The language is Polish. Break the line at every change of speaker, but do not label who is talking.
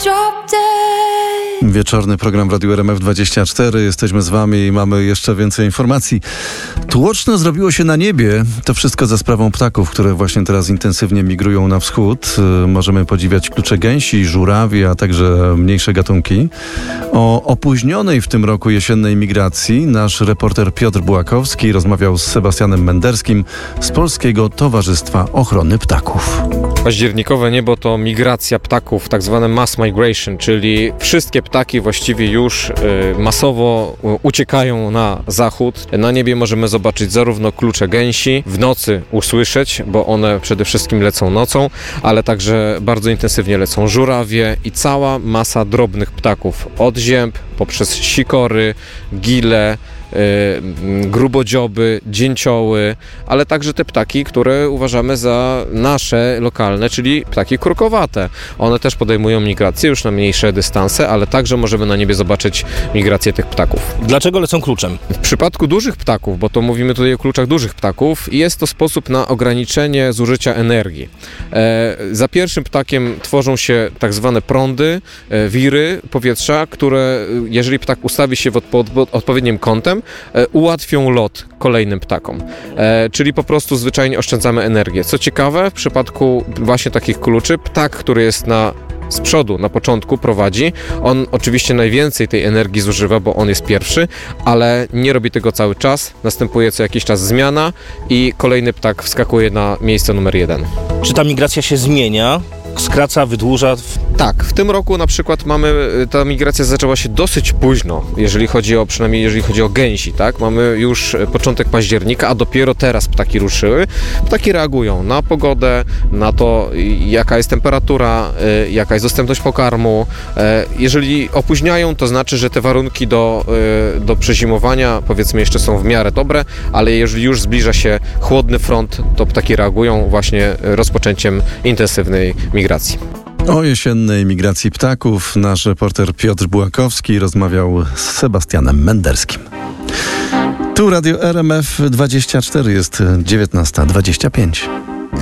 Wieczorny program w Radiu RMF24. Jesteśmy z wami i mamy jeszcze więcej informacji. Tłoczno zrobiło się na niebie. To wszystko za sprawą ptaków, które właśnie teraz intensywnie migrują na wschód. Możemy podziwiać klucze gęsi, żurawie, a także mniejsze gatunki. O opóźnionej w tym roku jesiennej migracji nasz reporter Piotr Bułakowski rozmawiał z Sebastianem Menderskim z Polskiego Towarzystwa Ochrony Ptaków.
Październikowe niebo to migracja ptaków, tak zwane mass migration, czyli wszystkie ptaki właściwie już masowo uciekają na zachód. Na niebie możemy zobaczyć zarówno klucze gęsi, w nocy usłyszeć, bo one przede wszystkim lecą nocą, ale także bardzo intensywnie lecą żurawie i cała masa drobnych ptaków, od zięb poprzez sikory, gile, grubodzioby, dzięcioły, ale także te ptaki, które uważamy za nasze, lokalne, czyli ptaki krukowate. One też podejmują migrację już na mniejsze dystanse, ale także możemy na niebie zobaczyć migrację tych ptaków.
Dlaczego lecą kluczem?
W przypadku dużych ptaków, bo to mówimy tutaj o kluczach dużych ptaków, jest to sposób na ograniczenie zużycia energii. Za pierwszym ptakiem tworzą się tak zwane prądy, wiry powietrza, które jeżeli ptak ustawi się pod odpowiednim kątem, ułatwią lot kolejnym ptakom. Czyli po prostu zwyczajnie oszczędzamy energię. Co ciekawe, w przypadku właśnie takich kluczy, ptak, który jest z przodu, na początku prowadzi, on oczywiście najwięcej tej energii zużywa, bo on jest pierwszy, ale nie robi tego cały czas. Następuje co jakiś czas zmiana i kolejny ptak wskakuje na miejsce numer 1.
Czy ta migracja się zmienia? Skraca, wydłuża?
Tak, w tym roku na przykład ta migracja zaczęła się dosyć późno, przynajmniej jeżeli chodzi o gęsi, tak? Mamy już początek października, a dopiero teraz ptaki ruszyły. Ptaki reagują na pogodę, na to, jaka jest temperatura, jaka jest dostępność pokarmu. Jeżeli opóźniają, to znaczy, że te warunki do przezimowania, powiedzmy, jeszcze są w miarę dobre, ale jeżeli już zbliża się chłodny front, to ptaki reagują właśnie rozpoczęciem intensywnej migracji.
O jesiennej migracji ptaków nasz reporter Piotr Bułakowski rozmawiał z Sebastianem Menderskim. Tu Radio RMF24, jest 19:25.